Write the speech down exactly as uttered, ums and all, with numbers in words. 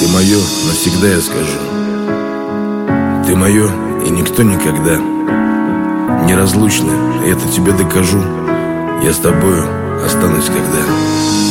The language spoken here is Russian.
Ты мое, навсегда я скажу. Ты мое, и никто никогда. Неразлучны, и это тебе докажу. Я с тобою останусь когда.